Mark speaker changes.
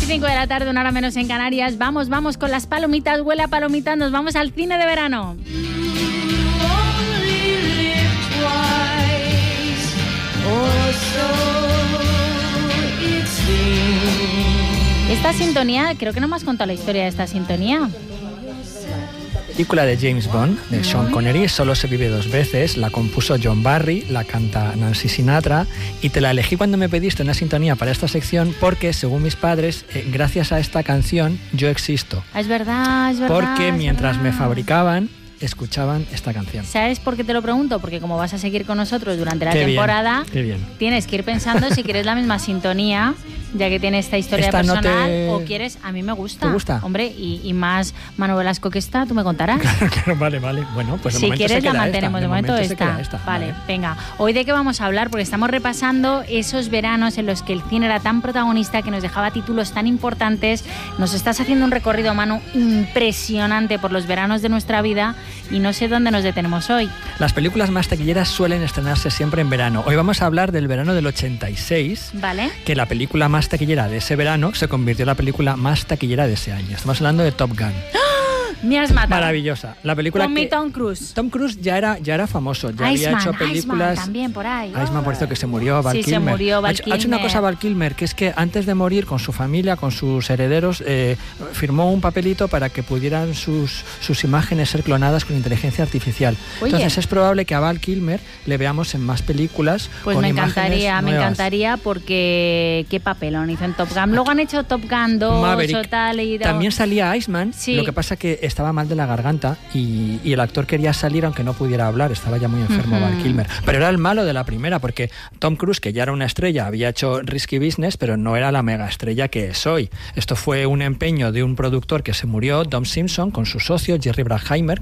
Speaker 1: 5 de la tarde, una hora menos en Canarias. Vamos con las palomitas. Huele a palomitas, nos vamos al cine de verano. Esta sintonía, creo que no me has contado la historia de esta sintonía.
Speaker 2: La película de James Bond, de Sean Connery, Solo se vive dos veces, la compuso John Barry, la canta Nancy Sinatra, y te la elegí cuando me pediste una sintonía para esta sección porque, según mis padres, gracias a esta canción yo existo.
Speaker 1: Es verdad.
Speaker 2: Porque mientras me fabricaban, escuchaban esta canción.
Speaker 1: ¿Sabes por qué te lo pregunto? Porque como vas a seguir con nosotros durante la temporada, tienes que ir pensando si quieres la misma sintonía, ya que tiene esta historia personal, o quieres... A mí me gusta.
Speaker 2: ¿Te gusta?
Speaker 1: Hombre, y más Manu Velasco que está, tú me contarás.
Speaker 2: Claro, vale. Bueno, pues de
Speaker 1: si
Speaker 2: momento
Speaker 1: quieres
Speaker 2: se queda
Speaker 1: la mantenemos,
Speaker 2: esta.
Speaker 1: de momento esta. Vale, venga. Hoy de qué vamos a hablar, porque estamos repasando esos veranos en los que el cine era tan protagonista, que nos dejaba títulos tan importantes. Nos estás haciendo un recorrido, Manu, impresionante por los veranos de nuestra vida, y no sé dónde nos detenemos hoy.
Speaker 2: Las películas más taquilleras suelen estrenarse siempre en verano. Hoy vamos a hablar del verano del 86,
Speaker 1: ¿vale?
Speaker 2: Que la película más taquillera de ese verano se convirtió en la película más taquillera de ese año. Estamos hablando de Top Gun.
Speaker 1: Me has matado.
Speaker 2: Maravillosa. La película
Speaker 1: con mi Tom Cruise.
Speaker 2: Tom Cruise ya era famoso, ya
Speaker 1: Iceman,
Speaker 2: había hecho películas.
Speaker 1: Iceman también por ahí.
Speaker 2: Iceman, por cierto, que se murió, Val Kilmer.
Speaker 1: Se murió Val Kilmer.
Speaker 2: Ha hecho una cosa Val Kilmer, que es que antes de morir, con su familia, con sus herederos, firmó un papelito para que pudieran sus imágenes ser clonadas con inteligencia artificial.
Speaker 1: Oye.
Speaker 2: Entonces es probable que a Val Kilmer le veamos en más películas.
Speaker 1: Pues
Speaker 2: con
Speaker 1: me encantaría, porque qué papelón hizo en Top Gun. Luego han hecho Top Gun 2
Speaker 2: Maverick.
Speaker 1: O tal.
Speaker 2: También salía Iceman,
Speaker 1: sí.
Speaker 2: Lo que pasa que estaba mal de la garganta y el actor quería salir aunque no pudiera hablar, estaba ya muy enfermo Val Kilmer. Pero era el malo de la primera, porque Tom Cruise, que ya era una estrella, había hecho Risky Business, pero no era la mega estrella que es hoy. Esto fue un empeño de un productor que se murió, Don Simpson, con su socio Jerry Bruckheimer,